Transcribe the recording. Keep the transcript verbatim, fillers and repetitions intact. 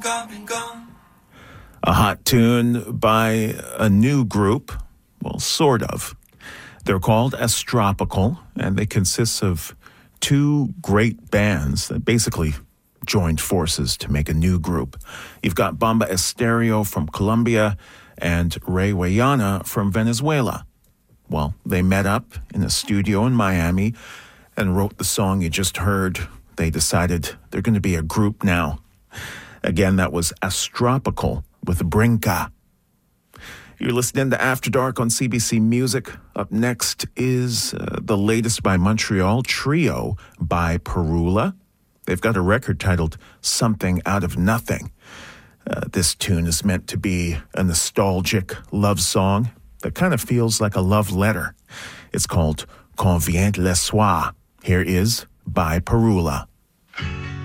A hot tune by a new group, well, sort of. They're called Astropical, and they consist of two great bands that basically joined forces to make a new group. You've got Bomba Estéreo from Colombia and Ray Guayana from Venezuela. Well, they met up in a studio in Miami and wrote the song you just heard. They decided they're going to be a group now. Again, that was Astropical with Brinca. You're listening to After Dark on C B C Music. Up next is uh, the latest by Montreal trio by Perula. They've got a record titled Something Out of Nothing. Uh, this tune is meant to be a nostalgic love song that kind of feels like a love letter. It's called Quand vient le soir. Here is by Perula.